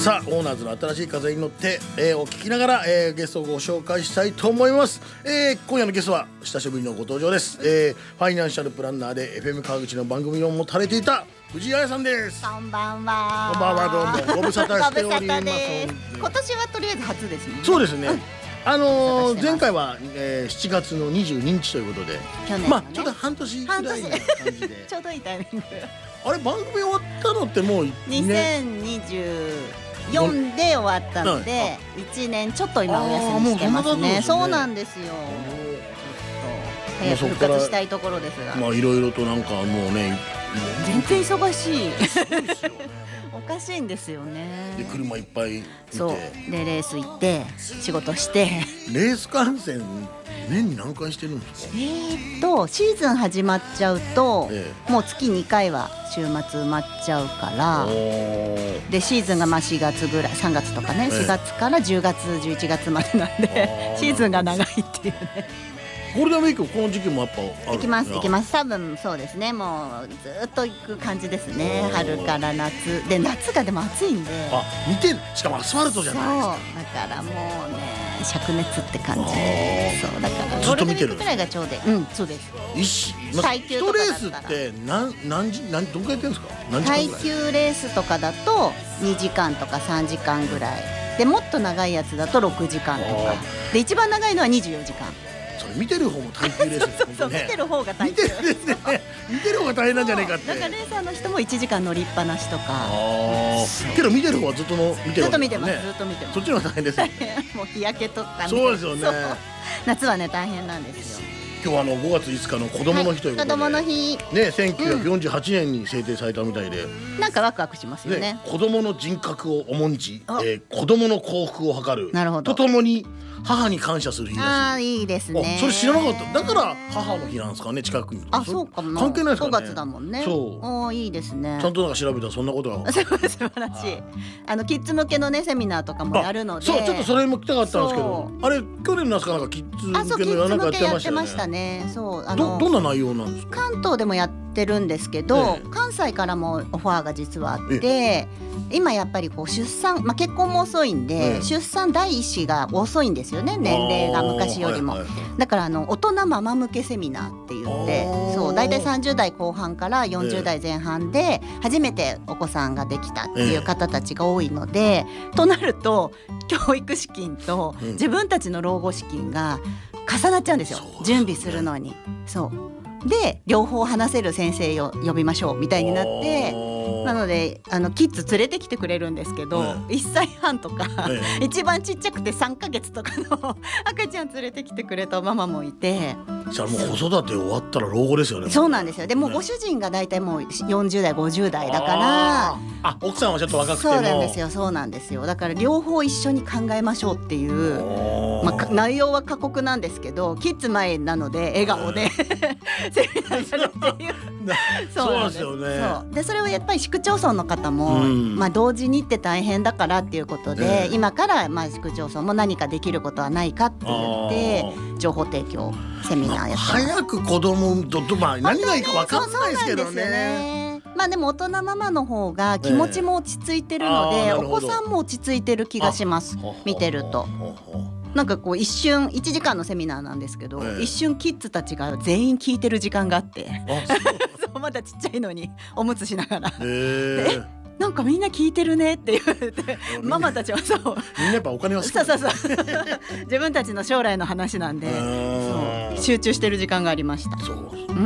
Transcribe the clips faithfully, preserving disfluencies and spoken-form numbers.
さあオーナーズの新しい風に乗って、えー、を聞きながら、えー、ゲストをご紹介したいと思います、えー、今夜のゲストは久しぶりのご登場です、えー、ファイナンシャルプランナーで エフエム 川口の番組を持たれていた藤井彩さんです。 こんばんは。 こんばんは、どうもご無沙汰しております。 今年はとりあえず初ですね。 そうですね、あのー、前回は、えー、しちがつのにじゅうににちということで、 去年のね、 まあちょっと半年くらいの感じでちょうどいいタイミング。 あれ番組終わったのってもう、ね、 にせんにじゅうよんで終わったのでいちねんちょっと今お休みしてますね。そうなんですよ。早く復活したいところですが、 まあいろいろとなんかもうね全然忙しいおかしいんですよね。 で車いっぱい見て、 そうでレース行って仕事してレース観戦年に何回してるんですか？ えーっとシーズン始まっちゃうと、ええ、もう月にかいは週末埋まっちゃうからでシーズンがまあしがつぐらいさんがつとかね、ええ、しがつからじゅうがつじゅういちがつまでなんでシーズンが長いっていうね。 ゴールデンウィークこの時期もやっぱある？ 行きます行きます。多分そうですね。もうずっと行く感じですね。春から夏で夏がでも暑いんで。 あ、見てしかもアスファルトじゃないですか。 そうだからもうね灼熱って感じで、そうだからずっと見てるくらいがちょうどうんそうです。 一耐久とかだったら。一レースって何何時何どんくらいやってるんですか？何時間ぐらい？耐久レースとかだとにじかんとかさんじかんぐらいで、もっと長いやつだとろくじかんとかで、一番長いのはにじゅうよじかん。 見てる方も耐久レースです。 そうそう、見てる方が耐久。 見てるですね。見てる方が大変なんじゃないかって。 だからレーサーの人もいちじかん乗りっぱなしとか。 ああ。けど見てる方はずっとの見てる。 ずっと見てます。ずっと見てます。 そっちの方が大変です。 もう日焼けとかね。 そうですよね。 夏はね大変なんですよ。 今日はあのごがついつかの子供の日ということで、 子供の日ね、せんきゅうひゃくよんじゅうはちねんに制定されたみたいで、 なんかワクワクしますよね。 子供の人格を重んじ、えー、子供の幸福を図るなるほどとともに母に感謝する日らしい。 ああいいですね。 それ知らなかった。だから母の日なんですかね、近くに。 あ、そうかもな。 関係ないですかね。 ごがつだもんね。 そう。 おーいいですね。 ちゃんとなんか調べたらそんなことが。 素晴らしい。あのキッズ向けのねセミナーとかもやるので。 そう、ちょっとそれも来たかったんですけど、あれ去年の夏かなんかキッズ向けのやらなかやってましたね。そう。どどんな内容なんですか？ 関東でもやってるんですけど、ええ、関西からもオファーが実はあって、今やっぱりこう出産、まあ、結婚も遅いんで、ええ、出産第一子が遅いんですよね、年齢が昔よりも、はいはいはい、だからあの大人ママ向けセミナーって言って、そうだいたいさんじゅうだいこう半からよんじゅうだいぜん半で初めてお子さんができたっていう方たちが多いので、ええ、となると教育資金と自分たちの老後資金が重なっちゃうんですよ、うん、準備するのに。そうで両方話せる先生を呼びましょうみたいになって、なのであのキッズ連れてきてくれるんですけど、ええ、いっさいはんとか、ええ、一番ちっちゃくてさんかげつとかの赤ちゃん連れてきてくれたママもいて、 じゃあもう子育て終わったら老後ですよね。 そうなんですよ。でもご主人がだいたいもうよんじゅうだいごじゅうだいだから、 あ奥さんはちょっと若くてもそうなんですよそうなんですよだから両方一緒に考えましょうっていう、まあ、内容は過酷なんですけどキッズ前なので笑顔でセミナーやるっていうそうなんですよね。 そうでそれをやっぱり市区町村の方も、うんまあ、同時にって大変だからっていうことで、えー、今からまあ市区町村も何かできることはないかって言って情報提供セミナーやってます。 早く子供と、まあ、何がいいか分かんないですけどね。 まあでも大人ママの方が気持ちも落ち着いてるので、えー、お子さんも落ち着いてる気がします見てると。なんかこう一瞬いちじかんのセミナーなんですけど、えー、一瞬キッズたちが全員聞いてる時間があってそうまだちっちゃいのにおむつしながら、えー、なんかみんな聞いてるねって言ってママたちはそうみんなやっぱお金は好きそうそうそう自分たちの将来の話なんでそう集中してる時間がありました。 そう、うん、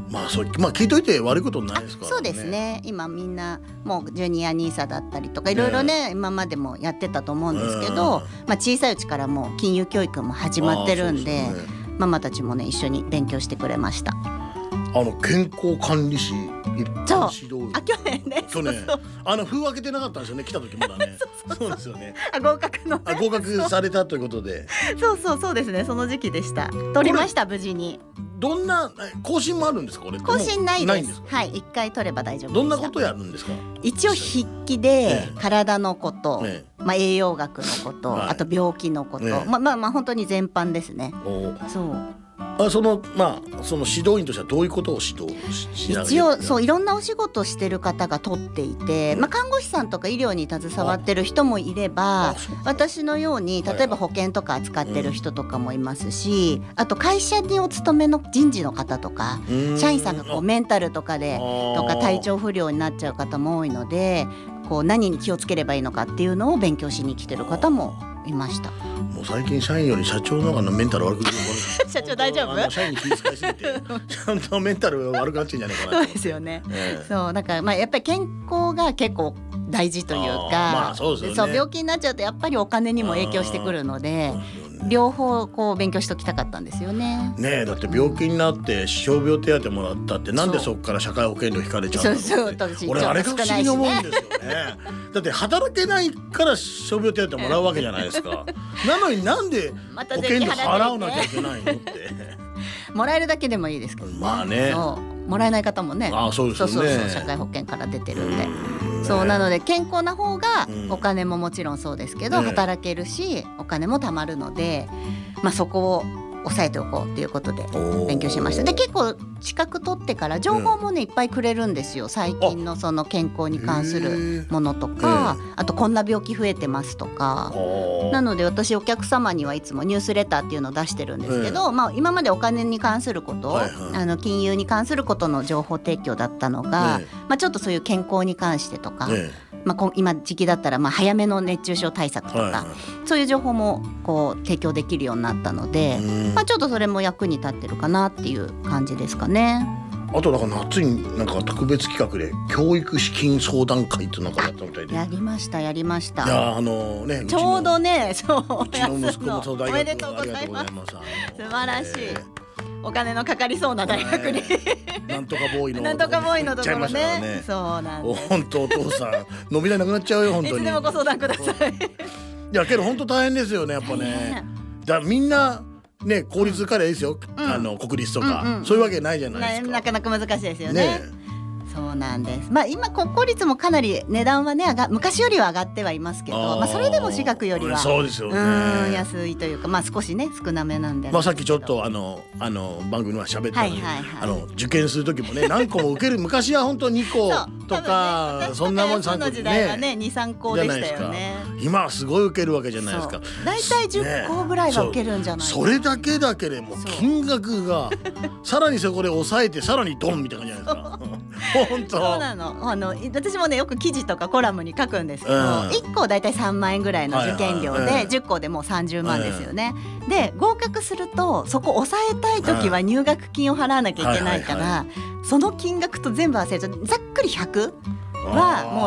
まあそうまあ聞いといて悪いことないですからね。 そうですね。今みんなもうジュニアニーサだったりとかいろいろね、ね今までもやってたと思うんですけど、まあ、小さいうちからもう金融教育も始まってるん で, で、ね、ママたちもね一緒に勉強してくれました。 あの健康管理士一般指導あ去年ね去年そうそうあの封開けてなかったんですよね来た時まだねそうそうそうそうですよねあ合格の、ね、 あ合格されたということでそうそうそうですねその時期でした取りました無事に。 どんな更新もあるんですかこれ？ 更新ないです。 ないんですか？ はい一回取れば大丈夫です。 どんなことやるんですか？ 一応筆記で体のこと、ええまあ、栄養学のこと、はい、あと病気のこと、ええ、まあまあまあ本当に全般ですね。そうあそのまあその指導員としてはどういうことを指導しながら一応そういろんなお仕事してる方が取っていて、まあ、看護師さんとか医療に携わってる人もいれば、私のように例えば保険とか扱ってる人とかもいますし、あと会社にお勤めの人事の方とか、社員さんがこうメンタルとかでとか体調不良になっちゃう方も多いので、こう何に気をつければいいのかっていうのを勉強しに来てる方もいました。 もう最近社員より社長の方がメンタル悪くなる社長大丈夫？ 社員に気遣いすぎてちゃんとメンタル悪くなっちゃうんじゃないかな。 そうですよね、えー、そうだからまあやっぱり健康が結構大事というか、 まあそうですよね、 そう病気になっちゃうとやっぱりお金にも影響してくるので、両方こう勉強しておきたかったんですよね。 ねえだって病気になって傷病手当もらったってなんでそこから社会保険料引かれちゃうのって、 そうそうそう俺あれが不思議に思うんですよね。だって働けないから傷病手当もらうわけじゃないですか。なのになんで保険料払わなきゃいけないのってもらえるだけでもいいですけどね。 まあね、 もらえない方もね、 ああそうですよね、 そうそうそう社会保険から出てるんで、うん、そうなので健康な方がお金ももちろんそうですけど、うん、働けるしお金も貯まるので、まあ、そこを抑えておこうっていうことで勉強しました。で結構資格取ってから情報もね、うん、いっぱいくれるんですよ。最近のその健康に関するものとか、あとこんな病気増えてますとか。なので私お客様にはいつもニュースレターっていうのを出してるんですけど、まあ、今までお金に関すること、はいはい、あの金融に関することの情報提供だったのが、まあ、ちょっとそういう健康に関してとか、まあ、今時期だったらまあ早めの熱中症対策とか、はいはい、そういう情報もこう提供できるようになったので、まあ、ちょっとそれも役に立ってるかなっていう感じですかね。 あとなんか夏になんか特別企画で教育資金相談会ってなんかやったみたいで、 やりましたやりました。 いやあのねちょうどねそううちの息子もそう大学おめでとうございます。素晴らしい、えーお金のかかりそうな大学に、 えー、なんとかボーイのなんとかボーイのところ ね, ねそうなんです。 本当お父さん飲み代なくなっちゃうよ本当に。 いつでもご相談ください。いやけど本当大変ですよねやっぱね。だみんなね公立からいいですよ、うん、あの国立とか、うんうん、そういうわけないじゃないですか。 な, なかなか難しいですよ ね, ねそうなんです。まあ今国公立もかなり値段はね上が昔よりは上がってはいますけど、まあ、それでも私学よりはそうですよね、 うん安いというか、まあ、少しね少なめなんで、 まあ、さっきちょっとあのあの番組は喋ったのに、はいはいはい、あの受験する時もね何個も受ける昔は本当にことか そ,、ね、そんなもんさんこの時代はね に,さん 個でしたよね。 今はすごい受けるわけじゃないですか。 だいたいじゅっこぐらいは受けるんじゃないですか、 ね、そ, それだけだけでも金額がさらにそこで抑えてさらにドンみたいな感じじゃないですか。本当そうなの。あの私もねよく記事とかコラムに書くんですけど、うん、いっこだいたいさんまんえんぐらいの受験料で、はいはい、じゅっこでもうさんじゅうまんですよね、うん、で合格するとそこ抑えたい時は入学金を払わなきゃいけないから、うんはいはいはい、その金額と全部合わせるとざっくりひゃくはもう